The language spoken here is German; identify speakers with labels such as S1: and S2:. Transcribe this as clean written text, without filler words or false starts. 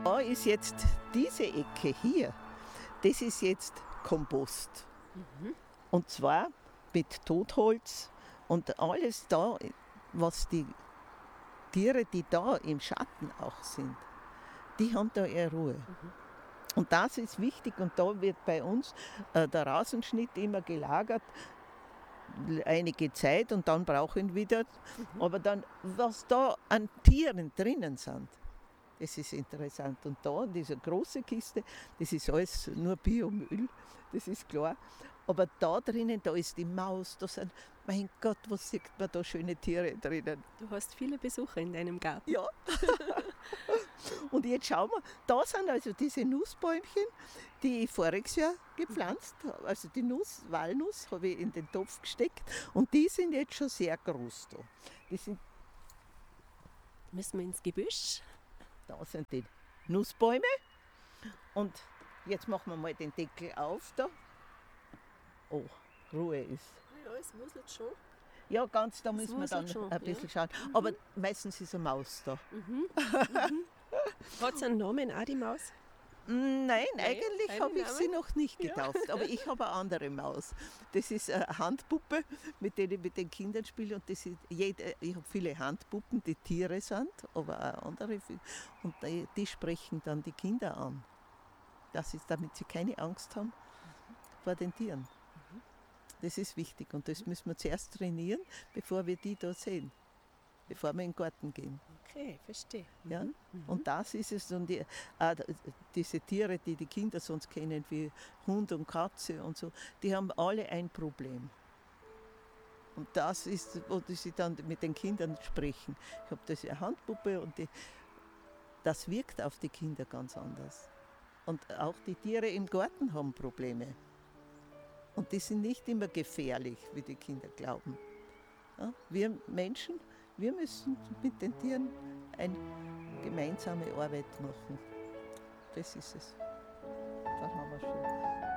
S1: Da ist jetzt diese Ecke hier, das ist jetzt Kompost. Und zwar mit Totholz und alles da, was die Tiere, die da im Schatten auch sind, die haben da ihre Ruhe. Und das ist wichtig und da wird bei uns der Rasenschnitt immer gelagert, einige Zeit und dann brauchen wir wieder. Aber dann, was da an Tieren drinnen sind, das ist interessant. Und da in dieser großen Kiste, das ist alles nur Biomüll, das ist klar. Aber da drinnen, da ist die Maus, da sind, mein Gott, was sieht man da schöne Tiere drinnen.
S2: Du hast viele Besucher in deinem Garten.
S1: Ja. Und jetzt schauen wir, da sind also diese Nussbäumchen, die ich voriges Jahr gepflanzt habe. Also die Walnuss habe ich in den Topf gesteckt und die sind jetzt schon sehr groß da. Die sind,
S2: Müssen wir ins Gebüsch?
S1: da sind die Nussbäume und jetzt machen wir mal den Deckel auf da. Oh, Ruhe ist.
S2: Ja, es wuselt schon.
S1: Ja, ganz, da müssen wir dann
S2: schon,
S1: ein bisschen schauen. Aber meistens ist eine Maus da.
S2: Hat sie einen Namen, auch die Maus?
S1: Nein, eigentlich
S2: keinen
S1: habe ich sie
S2: Namen?
S1: noch nicht getauft. Aber ich habe eine andere Maus. Das ist eine Handpuppe, mit der ich mit den Kindern spiele. Und das ist ich habe viele Handpuppen, die Tiere sind, aber auch andere. Und die sprechen dann die Kinder an. Das ist, damit sie keine Angst haben vor den Tieren. Das ist wichtig und das müssen wir zuerst trainieren, bevor wir die da sehen, bevor wir in den Garten gehen.
S2: Okay, verstehe.
S1: Ja? Und das ist es. Und diese Tiere, die die Kinder sonst kennen, wie Hund und Katze und so, die haben alle ein Problem. Und das ist, wo sie dann mit den Kindern sprechen. Ich habe das eine Handpuppe und das wirkt auf die Kinder ganz anders. Und auch die Tiere im Garten haben Probleme. Und die sind nicht immer gefährlich, wie die Kinder glauben. Ja, wir Menschen, wir müssen mit den Tieren eine gemeinsame Arbeit machen. Das ist es. Dann haben wir schon.